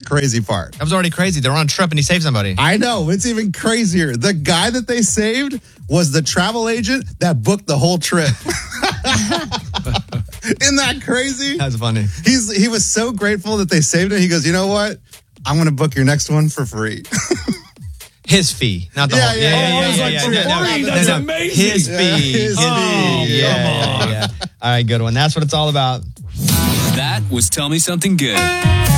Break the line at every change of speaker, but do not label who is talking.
crazy part.
That was already crazy. They're on a trip and he saved somebody.
I know. It's even crazier. The guy that they saved was the travel agent that booked the whole trip. Isn't that crazy?
That's funny.
He was so grateful that they saved him. He goes, you know what? I'm going to book your next one for free.
His fee, not the whole.
That's amazing.
His fee.
His fee.
Yeah. All right, good one. That's what it's all about.
That was Tell Me Something Good.